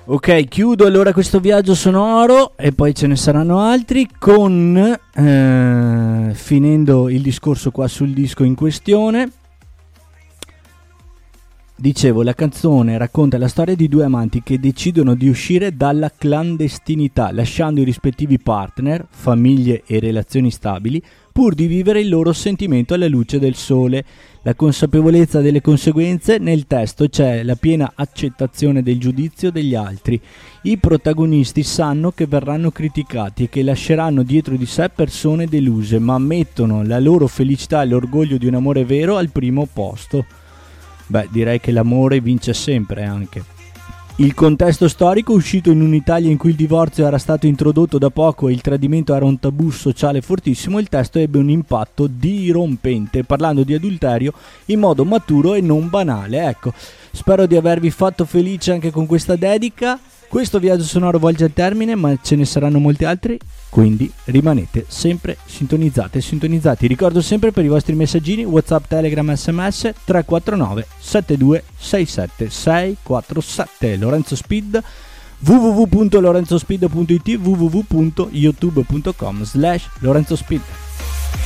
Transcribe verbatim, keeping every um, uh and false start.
Ok, chiudo allora questo viaggio sonoro e poi ce ne saranno altri con, eh, finendo il discorso qua sul disco in questione. Dicevo, la canzone racconta la storia di due amanti che decidono di uscire dalla clandestinità, lasciando i rispettivi partner, famiglie e relazioni stabili, pur di vivere il loro sentimento alla luce del sole. La consapevolezza delle conseguenze, nel testo c'è la piena accettazione del giudizio degli altri. I protagonisti sanno che verranno criticati e che lasceranno dietro di sé persone deluse, ma mettono la loro felicità e l'orgoglio di un amore vero al primo posto. Beh, direi che l'amore vince sempre anche. Il contesto storico, uscito in un'Italia in cui il divorzio era stato introdotto da poco e il tradimento era un tabù sociale fortissimo, il testo ebbe un impatto dirompente, parlando di adulterio in modo maturo e non banale. Ecco, spero di avervi fatto felice anche con questa dedica. Questo viaggio sonoro volge al termine, ma ce ne saranno molti altri, quindi rimanete sempre sintonizzate e sintonizzati. Ricordo sempre per i vostri messaggini WhatsApp, Telegram, sms tre quattro nove sette due sei sette sei quattro sette. Lorenzo Speed, w w w punto lorenzo speed punto i t, w w w punto youtube punto com slash Lorenzo Speed.